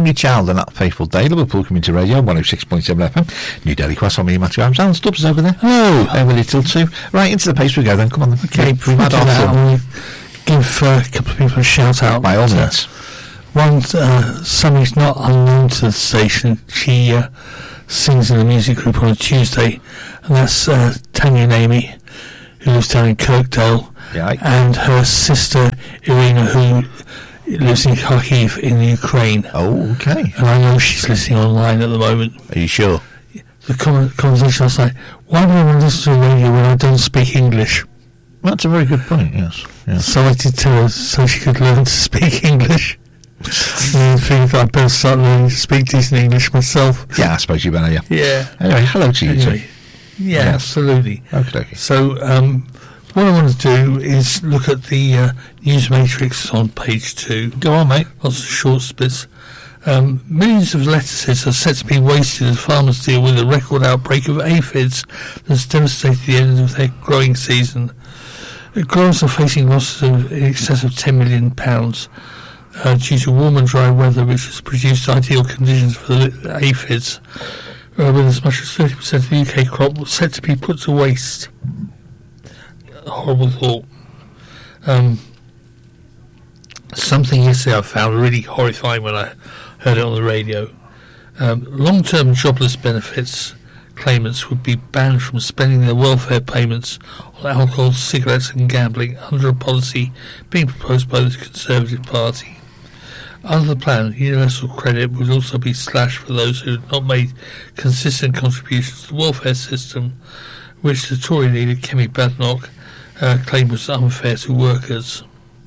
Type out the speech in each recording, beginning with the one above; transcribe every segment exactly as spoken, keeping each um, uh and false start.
I'm your child and that faithful day. Liverpool Community Radio, one oh six point seven F M. New Daily Quest on me, Matthew Adams. Alan Stubbs over there. Hello. There with you till two. Right, into the pace we go then. Come on then. Okay, we've had our fun. We'll give uh, a couple of people a shout out. By all uh, means. One, uh, somebody's not unknown to the station. She uh, sings in the music group on a Tuesday, and that's uh, Tanya and Amy, who lives down in Kirkdale, Yeah. and her sister Irina, who lives in Kharkiv in the Ukraine. Oh, okay. And I know she's listening online at the moment. Are you sure? The con- conversation I was like, why do I want to listen to the radio when I don't speak English? That's a very good point, yes. yes. So I did tell her so she could learn to speak English. And I think I better start learning to speak decent English myself. Yeah, I suppose you better, yeah. Yeah. Anyway, hello to you Anyway, too. yeah, Yes. absolutely. Okay, okay. So um, what I want to do is look at the uh, news matrix on page two. Go on, mate. Lots of short splits. Um, millions of lettuces are set to be wasted as farmers deal with a record outbreak of aphids that's devastated the end of their growing season. The growers are facing losses of in excess of ten million pounds uh, due to warm and dry weather, which has produced ideal conditions for the aphids, uh, with as much as thirty percent of the U K crop set to be put to waste. A horrible thought. Um, something yesterday I found really horrifying when I heard it on the radio. Um, long-term jobless benefits claimants would be banned from spending their welfare payments on alcohol, cigarettes and gambling under a policy being proposed by the Conservative Party. Under the plan, universal credit would also be slashed for those who had not made consistent contributions to the welfare system, which the Tory leader Kemi Badenoch uh, claimed was unfair to workers.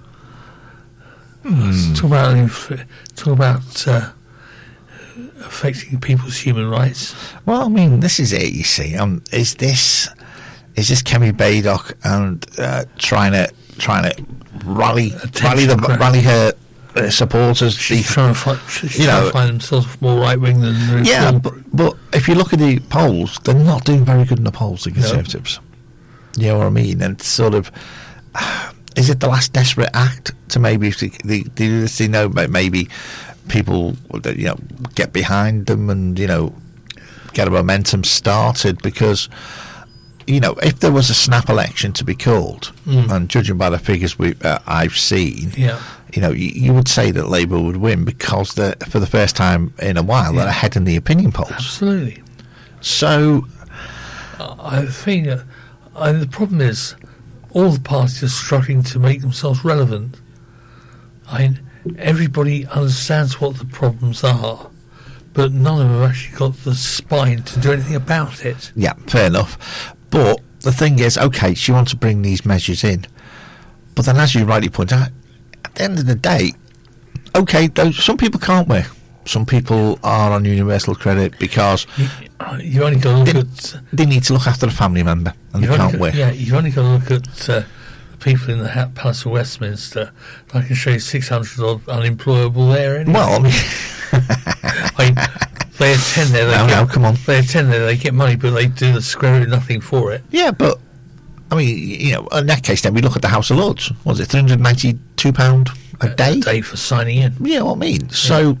Hmm. Talk about, talk about uh, affecting people's human rights. Well, I mean, this is it, you see. Um, is this is this Kemi Badenoch and uh, trying to trying to rally rally the grab. rally her uh, supporters? She's the- trying to find, she's you trying know- to find themselves more right wing than the yeah, Reform. but, but if you look at the polls, they're not doing very good in the polls, the Conservatives. You know what I mean? And it's sort of, is it the last desperate act to maybe the the, the you know maybe people you know get behind them and you know get a momentum started? Because you know if there was a snap election to be called, Mm. and judging by the figures we uh, I've seen, Yeah. you know you, you would say that Labour would win because they're, for the first time in a while Yeah. they're ahead in the opinion polls. Absolutely. So I think uh, I, the problem is all the parties are struggling to make themselves relevant. I mean, everybody understands what the problems are, but none of them have actually got the spine to do anything about it. yeah, fair enough. But the thing is, okay, she wants to bring these measures in, but then, as you rightly point out, at the end of the day, okay, those, some people can't work. Some people are on universal credit because You, you've only got to look They- at they need to look after a family member and they you've only can't got, work. yeah, you've only got to look at uh, the people in the ha- Palace of Westminster. I can show you six hundred odd unemployable there. Anyway. Well, I mean, I mean, they attend there. They No, get, no, come on. They attend there. They get money, but they do the square root nothing for it. yeah, but I mean, you know, in that case, then we look at the House of Lords. Was it three hundred ninety-two pounds a day? A day for signing in. You know what I mean? So,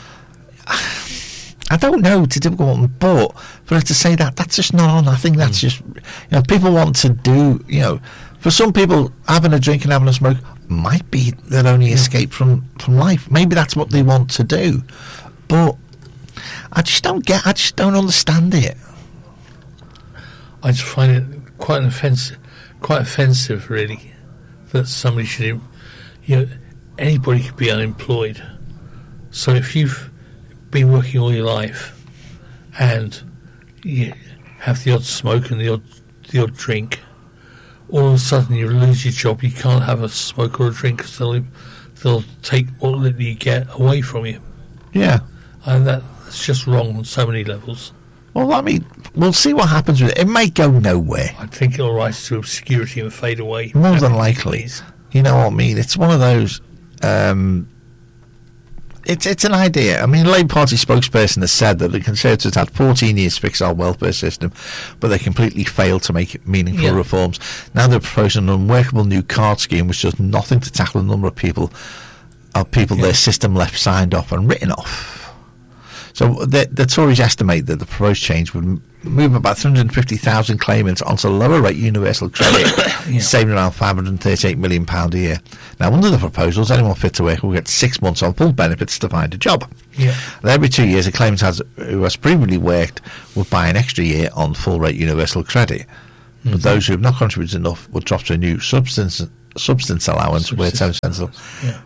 I don't know, it's a difficult one, but for us to say that, that's just not on. I think that's just, you know, people want to do, you know, for some people, having a drink and having a smoke might be their only escape from, from life. Maybe that's what they want to do. But I just don't get, I just don't understand it. I just find it quite an offensive, quite offensive, really, that somebody should, you know, anybody could be unemployed. So if you've been working all your life and you have the odd smoke and the odd the odd drink, all of a sudden you lose your job. You can't have a smoke or a drink because they'll they'll take what little you get away from you, Yeah. and that, that's just wrong on so many levels. Well, I mean, we'll see what happens with it. It may go nowhere. I think it'll rise to obscurity and fade away. More than likely. You know what I mean? It's one of those. Um, it's it's an idea. I mean, the Labour Party spokesperson has said that the Conservatives had fourteen years to fix our welfare system, but they completely failed to make meaningful Yeah. reforms. Now they're proposing an unworkable new card scheme which does nothing to tackle the number of people of people Yeah. their system left signed off and written off. So the, the Tories estimate that the proposed change would m- move about three hundred fifty thousand claimants onto lower rate universal credit, yeah. saving around five hundred thirty-eight million pounds a year. Now, under the proposals, anyone fit to work will get six months on full benefits to find a job. Yeah. And every two years, a claimant has, who has previously worked will buy an extra year on full rate universal credit. Mm-hmm. But those who have not contributed enough will drop to a new substance substance allowance where ten percent of... Yeah.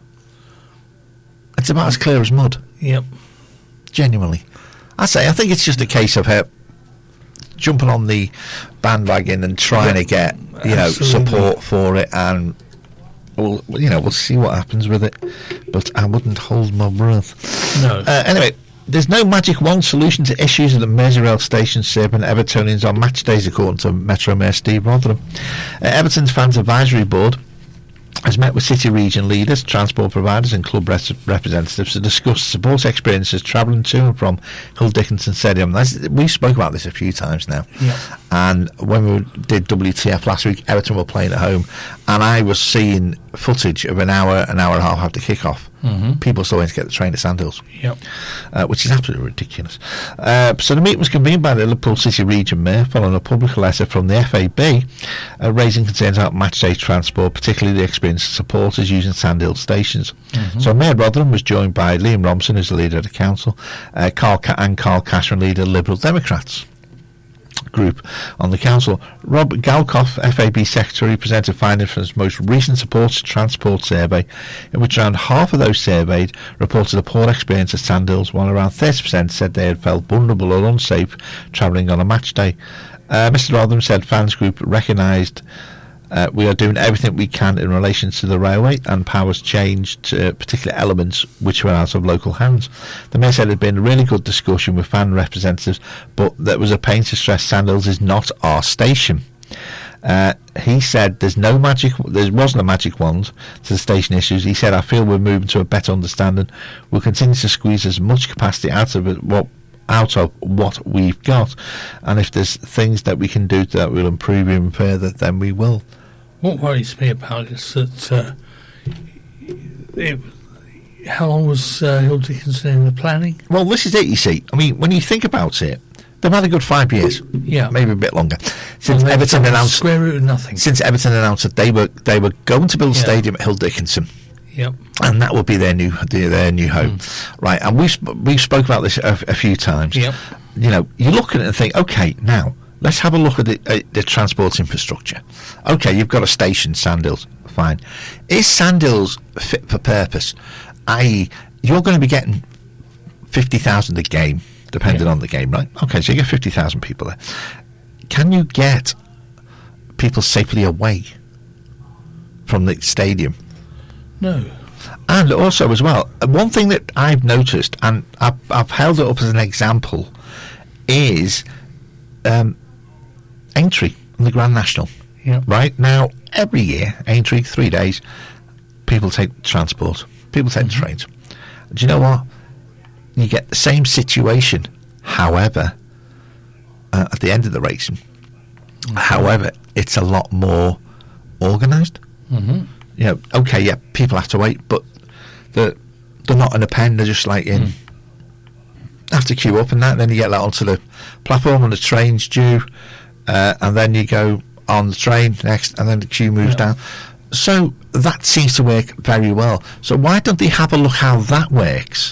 It's about as clear as mud. Yep. Genuinely. I say, I think it's just a case of her jumping on the bandwagon and trying yep. to get, you know, Absolutely. support for it, and we'll, you know, we'll see what happens with it. But I wouldn't hold my breath. No. Uh, anyway, there's no magic wand solution to issues at the Merseyrail station serving Evertonians on match days, according to Metro Mayor Steve Rotherham. Uh, Everton's Fans Advisory Board has met with city region leaders, transport providers and club res- representatives to discuss support experiences travelling to and from Hill Dickinson Stadium. That's, we spoke about this a few times now. Yep. And when we did W T F last week, Everton were playing at home, and I was seeing footage of an hour, an hour and a half after kick-off. Mm-hmm. People still waiting to get the train to Sandhills, yep. uh, which is absolutely ridiculous. Uh, so the meeting was convened by the Liverpool City Region Mayor following a public letter from the F A B uh, raising concerns about match-day transport, particularly the experience of supporters using Sandhill stations. Mm-hmm. So Mayor Rotherham was joined by Liam Robson, who's the leader of the council, uh, Carl Ca- and Carl Cashman, leader of the Liberal Democrats group on the council. Rob Galkoff, F A B Secretary, presented findings from its most recent supported transport survey, in which around half of those surveyed reported a poor experience at Sandhills, while around thirty percent said they had felt vulnerable or unsafe travelling on a match day. Uh, Mr Rotherham said fans group recognised Uh, we are doing everything we can in relation to the railway, and powers changed uh, particular elements which were out of local hands. The Mayor said there had been a really good discussion with fan representatives, but there was a pain to stress Sandhills is not our station. Uh, he said there's no magic, there wasn't a magic wand to the station issues. He said, I feel we're moving to a better understanding. We'll continue to squeeze as much capacity out of it, what out of what we've got, and if there's things that we can do that will improve even further, then we will. What worries me about it is that uh, it, how long was uh, Hill Dickinson in the planning? Well, this is it, you see. I mean, when you think about it, they've had a good five years, yeah, maybe a bit longer, since well, Everton announced square root of nothing. Since Everton announced that they were they were going to build a yeah. stadium at Hill Dickinson. Yep. And that would be their new their, their new home, mm. right? And we sp- we spoke about this a, a few times. Yep. You know, you look at it and think, okay, now let's have a look at the, uh, the transport infrastructure. Okay, you've got a station, Sandhills, fine. Is Sandhills fit for purpose? that is, you're going to be getting fifty thousand a game, depending yeah. on the game, right? Okay, so you get fifty thousand people there. Can you get people safely away from the stadium? No. And also as well, one thing that I've noticed, and I've, I've held it up as an example, is um, Aintree and the Grand National. Yep. Right? Now, every year, Aintree, three days, people take transport. People take mm-hmm. the trains. Do you know what? You get the same situation. However, uh, at the end of the racing, mm-hmm. however, it's a lot more organised. Mm-hmm. You know, okay, yeah, people have to wait, but they're, they're not in a pen, they're just like in, mm. have to queue up and that, and then you get that onto the platform and the train's due, uh, and then you go on the train next, and then the queue moves yeah. down. So that seems to work very well. So why don't they have a look how that works?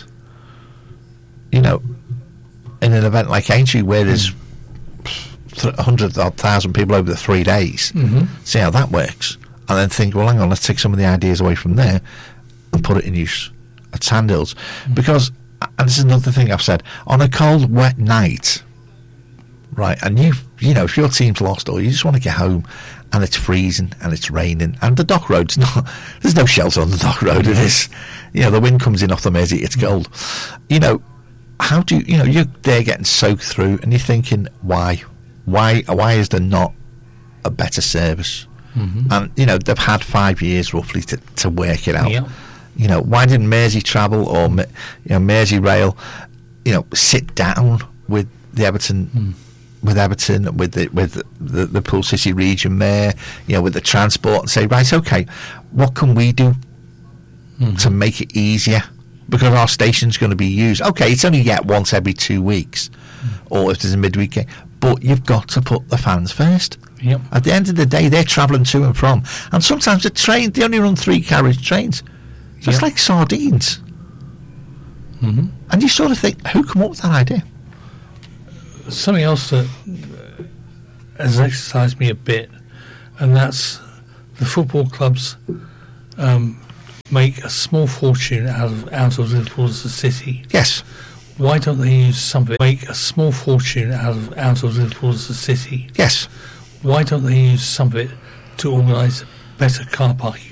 You know, in an event like Aintree where there's mm. one hundred odd thousand people over the three days, mm-hmm. see how that works. And then think, well, hang on, let's take some of the ideas away from there and put it in use at Sandhills. Mm. Because, and this is another thing I've said, on a cold, wet night, right, and you you know, if your team's lost or you just want to get home and it's freezing and it's raining and the dock road's not, there's no shelter on the dock road, mm-hmm. it is, you know, the wind comes in off the Mersey, it's cold. You know, how do you, you know, you're there getting soaked through and you're thinking, why? Why, why is there not a better service? Mm-hmm. And, you know, they've had five years roughly to, to work it out. Yeah. You know, why didn't Mersey Travel or, you know, Mersey Rail, you know, sit down with the Everton, mm. with Everton, with the with the, the Poole City Region Mayor, you know, with the transport and say, right, okay, what can we do mm. to make it easier because our station's going to be used. Okay, it's only yet once every two weeks, mm. or if there's a midweek game, but you've got to put the fans first. Yep. At the end of the day, they're travelling to and from, and sometimes the train, they only run three carriage trains. So yep. It's like sardines. Mm-hmm. And you sort of think, who come up with that idea? Something else that has exercised me a bit, and that's the football clubs um, make a small fortune out of out of Liverpool as a city. Yes. Why don't they use some of it? Make a small fortune out of out of Liverpool as a city. Yes. Why don't they use some of it to organise better car parking